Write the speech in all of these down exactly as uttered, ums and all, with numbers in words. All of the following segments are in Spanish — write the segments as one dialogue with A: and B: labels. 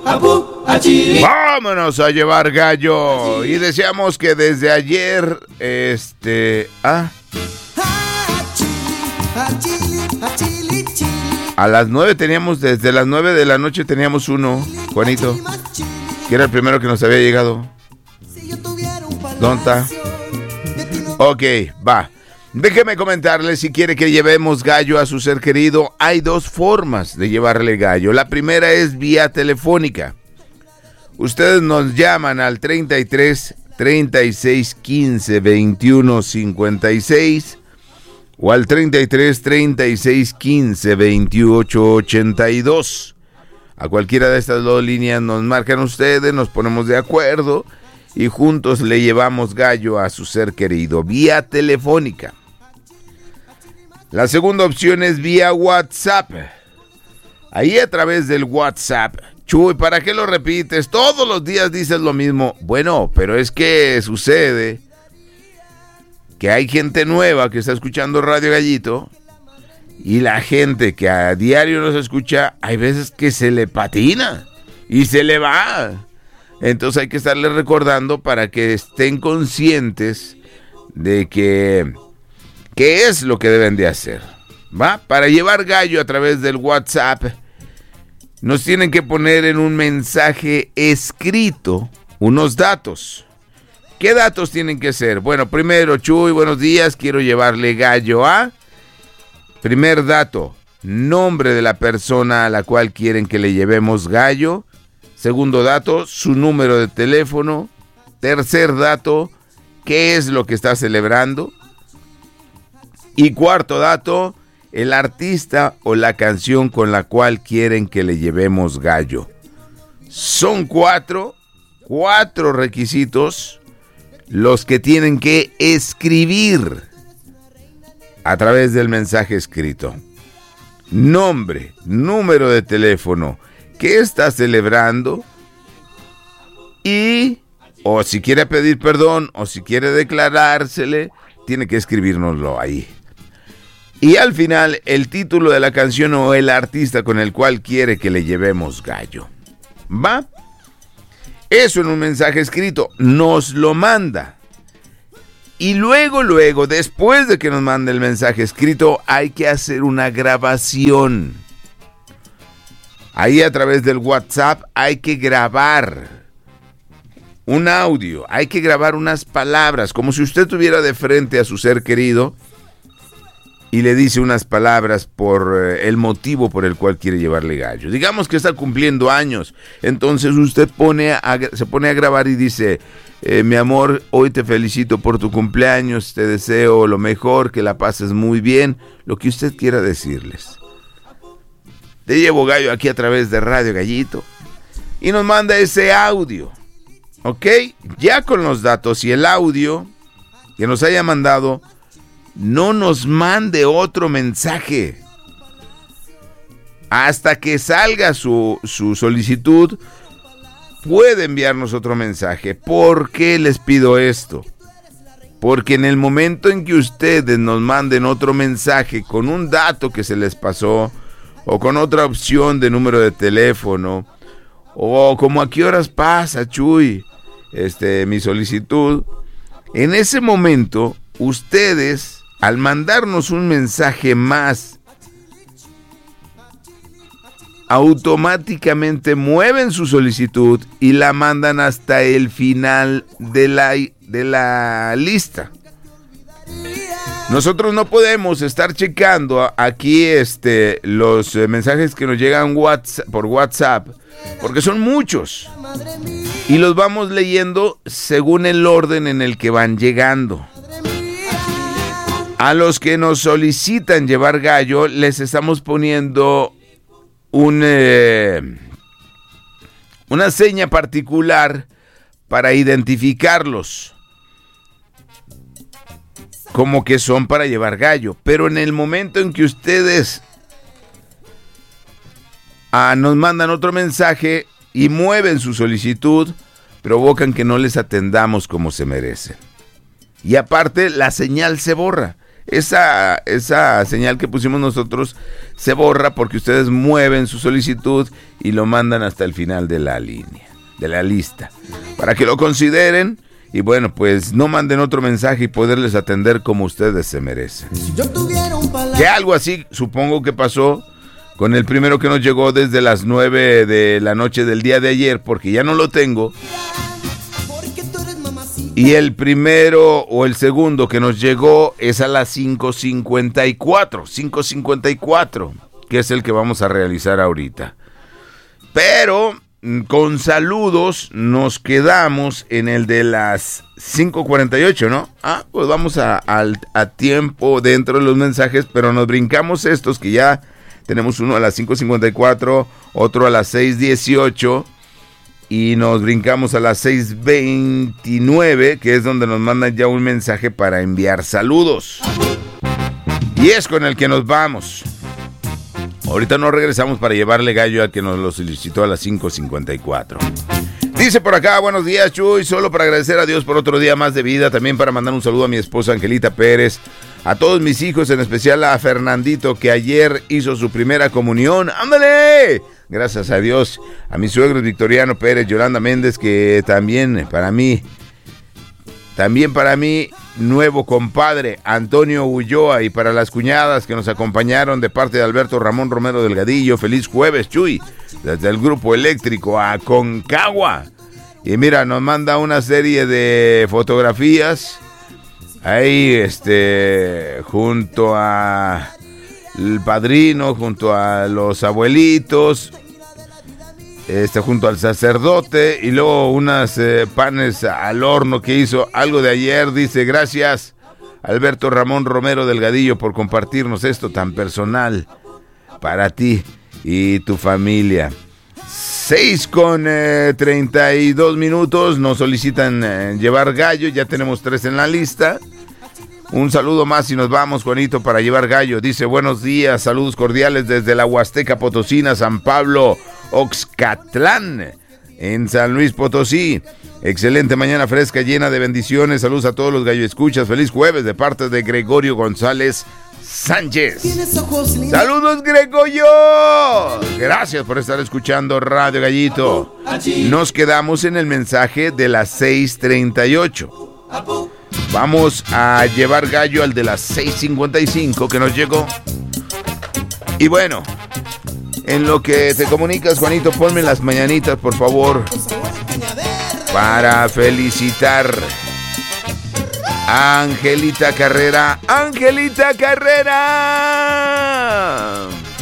A: Apu, achiri.
B: Vámonos a llevar gallo. Y deseamos que desde ayer, este, ah, a las nueve teníamos, desde las nueve de la noche teníamos uno, Juanito, que era el primero que nos había llegado. ¿Dónde está? Ok, va. Déjeme comentarle, si quiere que llevemos gallo a su ser querido, hay dos formas de llevarle gallo. La primera es vía telefónica. Ustedes nos llaman al treinta y tres, treinta y seis, quince, veintiuno, cincuenta y seis o al treinta y tres, treinta y seis, quince, veintiocho, ochenta y dos. A cualquiera de estas dos líneas nos marcan ustedes, nos ponemos de acuerdo y juntos le llevamos gallo a su ser querido, vía telefónica. La segunda opción es vía WhatsApp. Ahí a través del WhatsApp. Chuy, ¿para qué lo repites? Todos los días dices lo mismo. Bueno, pero es que sucede que hay gente nueva que está escuchando Radio Gallito y la gente que a diario nos escucha, hay veces que se le patina y se le va. Entonces hay que estarles recordando para que estén conscientes de que qué es lo que deben de hacer, ¿va? Para llevar gallo a través del WhatsApp, nos tienen que poner en un mensaje escrito unos datos. ¿Qué datos tienen que ser? Bueno, primero, Chuy, buenos días, quiero llevarle gallo a... Primer dato, nombre de la persona a la cual quieren que le llevemos gallo. Segundo dato, su número de teléfono. Tercer dato, ¿qué es lo que está celebrando? Y cuarto dato, el artista o la canción con la cual quieren que le llevemos gallo. Son cuatro, cuatro requisitos los que tienen que escribir a través del mensaje escrito. Nombre, número de teléfono, qué está celebrando y, o si quiere pedir perdón o si quiere declarársele, tiene que escribírnoslo ahí. Y al final, el título de la canción o el artista con el cual quiere que le llevemos gallo. ¿Va? Eso en un mensaje escrito. Nos lo manda. Y luego, luego, después de que nos mande el mensaje escrito, hay que hacer una grabación. Ahí a través del WhatsApp hay que grabar un audio. Hay que grabar unas palabras, como si usted tuviera de frente a su ser querido y le dice unas palabras por eh, el motivo por el cual quiere llevarle gallo. Digamos que está cumpliendo años, entonces usted pone a, se pone a grabar y dice, eh, mi amor, hoy te felicito por tu cumpleaños, te deseo lo mejor, que la pases muy bien, lo que usted quiera decirles. Te llevo gallo aquí a través de Radio Gallito y nos manda ese audio, ¿ok? Ya con los datos y el audio que nos haya mandado, no nos mande otro mensaje. Hasta que salga su, su solicitud, puede enviarnos otro mensaje. ¿Por qué les pido esto? Porque en el momento en que ustedes nos manden otro mensaje con un dato que se les pasó, o con otra opción de número de teléfono, o como a qué horas pasa, Chuy, este, mi solicitud, en ese momento, ustedes, al mandarnos un mensaje más, automáticamente mueven su solicitud y la mandan hasta el final de la, de la lista. Nosotros no podemos estar checando aquí este, los eh, mensajes que nos llegan WhatsApp, por WhatsApp, porque son muchos. Y los vamos leyendo según el orden en el que van llegando. A los que nos solicitan llevar gallo, les estamos poniendo un, eh, una seña particular para identificarlos, como que son para llevar gallo. Pero en el momento en que ustedes ah, nos mandan otro mensaje y mueven su solicitud, provocan que no les atendamos como se merecen. Y aparte, la señal se borra. esa, esa señal que pusimos nosotros se borra porque ustedes mueven su solicitud y lo mandan hasta el final de la línea, de la lista, para que lo consideren y bueno, pues no manden otro mensaje y poderles atender como ustedes se merecen. Que algo así supongo que pasó con el primero que nos llegó desde las nueve de la noche del día de ayer, porque ya no lo tengo. Y el primero o el segundo que nos llegó es a las cinco cincuenta y cuatro, cinco cincuenta y cuatro, que es el que vamos a realizar ahorita. Pero con saludos nos quedamos en el de las cinco cuarenta y ocho, ¿no? Ah, pues vamos a, a, a tiempo dentro de los mensajes, pero nos brincamos estos que ya tenemos uno a las cinco cincuenta y cuatro, otro a las seis dieciocho. Y nos brincamos a las seis veintinueve, que es donde nos mandan ya un mensaje para enviar saludos. Y es con el que nos vamos. Ahorita nos regresamos para llevarle gallo al que nos lo solicitó a las cinco cincuenta y cuatro. Dice por acá, buenos días, Chuy, solo para agradecer a Dios por otro día más de vida, también para mandar un saludo a mi esposa Angelita Pérez, a todos mis hijos, en especial a Fernandito, que ayer hizo su primera comunión. ¡Ándale! Gracias a Dios. A mis suegros Victoriano Pérez, Yolanda Méndez, que también para mí, también para mí, nuevo compadre, Antonio Ulloa, y para las cuñadas que nos acompañaron de parte de Alberto Ramón Romero Delgadillo. Feliz jueves, Chuy, desde el Grupo Eléctrico a Concagua. Y mira, nos manda una serie de fotografías ahí, este, junto a el padrino, junto a los abuelitos, este, junto al sacerdote, y luego unas eh, panes al horno que hizo, algo de ayer. Dice, gracias Alberto Ramón Romero Delgadillo por compartirnos esto tan personal para ti y tu familia. Seis con eh, treinta y dos minutos, nos solicitan eh, llevar gallo, ya tenemos tres en la lista. Un saludo más y nos vamos, Juanito, para llevar gallo. Dice, buenos días, saludos cordiales desde la Huasteca Potosina, San Pablo, Oxcatlán, en San Luis Potosí. Excelente mañana fresca, llena de bendiciones. Saludos a todos los gallo escuchas. Feliz jueves de parte de Gregorio González Sánchez. Saludos, Gregorio. Gracias por estar escuchando Radio Gallito. Nos quedamos en el mensaje de las seis treinta y ocho. Vamos a llevar gallo al de las seis cincuenta y cinco que nos llegó. Y bueno, en lo que te comunicas, Juanito, ponme las mañanitas, por favor, para felicitar a Angelita Carrera. ¡Angelita Carrera!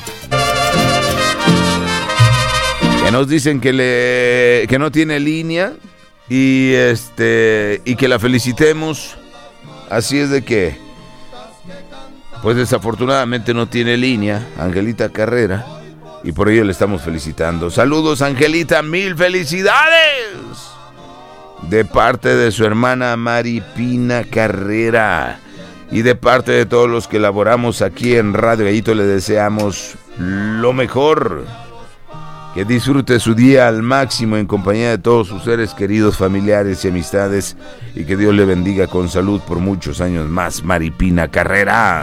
B: Que nos dicen que, le, que no tiene línea. Y este y que la felicitemos. Así es de que, pues desafortunadamente no tiene línea Angelita Carrera, y por ello le estamos felicitando. Saludos, Angelita, mil felicidades de parte de su hermana Maripina Carrera, y de parte de todos los que laboramos aquí en Radio Gallito. Le deseamos lo mejor. Que disfrute su día al máximo en compañía de todos sus seres queridos, familiares y amistades, y que Dios le bendiga con salud por muchos años más, Maripina Carrera.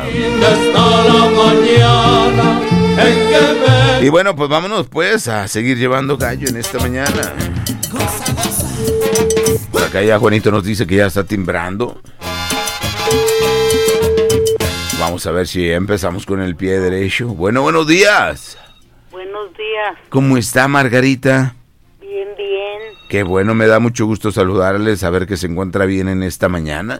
B: Y bueno, pues vámonos pues a seguir llevando gallo en esta mañana. Por acá ya Juanito nos dice que ya está timbrando. Vamos a ver si empezamos con el pie derecho. Bueno, buenos días.
A: Buenos días.
B: ¿Cómo está, Margarita?
A: Bien, bien.
B: Qué bueno, me da mucho gusto saludarle, saber que se encuentra bien en esta mañana.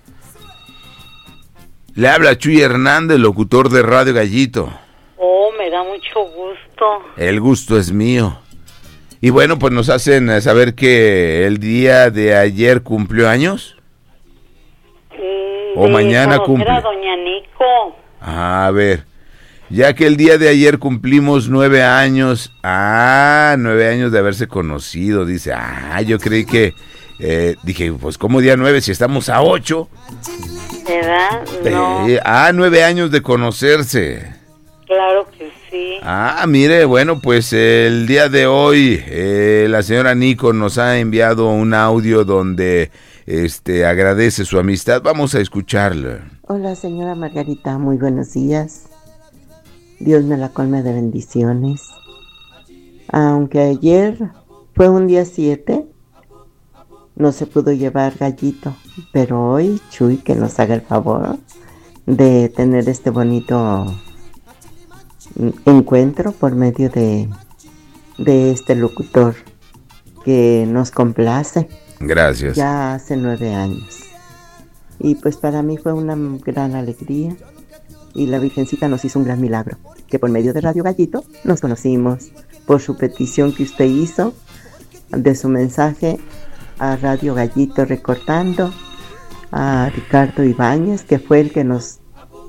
B: Le habla Chuy Hernández, locutor de Radio Gallito.
A: Oh, me da mucho gusto.
B: El gusto es mío. Y bueno, pues nos hacen saber que el día de ayer cumplió años.
A: Mm,
B: o mañana cumple.
A: A doña Nico.
B: A ver. Ya que el día de ayer cumplimos nueve años, ah, nueve años de haberse conocido, dice, ah, yo creí que, eh, dije, pues, ¿cómo día nueve si estamos a ocho?
A: ¿Verdad? No.
B: Eh, ah, nueve años de conocerse.
A: Claro que sí. sí.
B: Ah, mire, bueno, pues el día de hoy eh, la señora Nico nos ha enviado un audio donde este agradece su amistad. Vamos a escucharlo.
C: Hola, señora Margarita, muy buenos días. Dios me la colme de bendiciones. Aunque ayer fue un día siete, no se pudo llevar Gallito, pero hoy Chuy que nos haga el favor de tener este bonito encuentro por medio de, de este locutor que nos complace.
B: Gracias.
C: Ya hace nueve años. Y pues para mí fue una gran alegría y la Virgencita nos hizo un gran milagro, que por medio de Radio Gallito nos conocimos por su petición que usted hizo de su mensaje a Radio Gallito recortando a Ricardo Ibáñez, que fue el que nos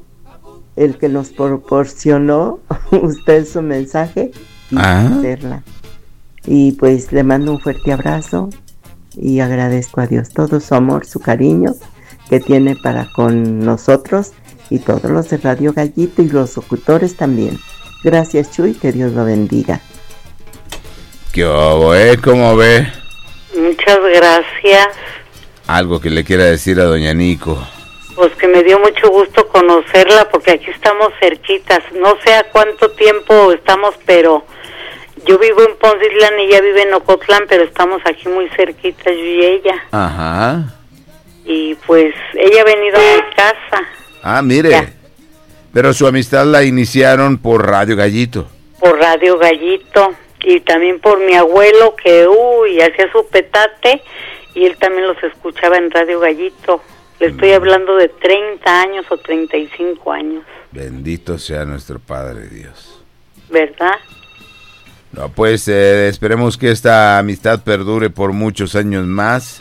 C: el que nos proporcionó usted su mensaje y
B: ah.
C: hacerla. Y pues le mando un fuerte abrazo y agradezco a Dios todo su amor, su cariño que tiene para con nosotros y todos los de Radio Gallito y los locutores también. Gracias, Chuy, que Dios lo bendiga.
B: ¿Qué hubo, eh? ¿Cómo ve?
A: Muchas gracias.
B: Algo que le quiera decir a doña Nico.
A: Pues que me dio mucho gusto conocerla porque aquí estamos cerquitas. No sé a cuánto tiempo estamos, pero yo vivo en Ponzitlán y ella vive en Ocotlán, pero estamos aquí muy cerquitas, yo y ella.
B: Ajá.
A: Y pues ella ha venido a mi casa.
B: Ah, mire.
A: Ya.
B: Pero su amistad la iniciaron por Radio Gallito.
A: Por Radio Gallito y también por mi abuelo que, uy, hacía su petate y él también los escuchaba en Radio Gallito. Le estoy hablando de treinta años o treinta y cinco años.
B: Bendito sea nuestro Padre Dios.
A: ¿Verdad?
B: No, pues eh, esperemos que esta amistad perdure por muchos años más.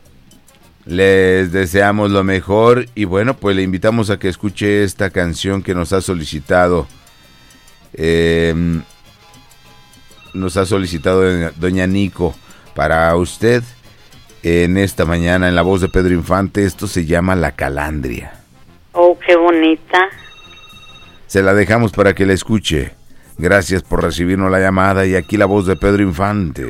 B: Les deseamos lo mejor y bueno, pues le invitamos a que escuche esta canción que nos ha solicitado. Eh, nos ha solicitado doña Nico para usted en esta mañana en la voz de Pedro Infante. Esto se llama La Calandria.
A: Oh, qué bonita.
B: Se la dejamos para que la escuche. Gracias por recibirnos la llamada y aquí la voz de Pedro Infante.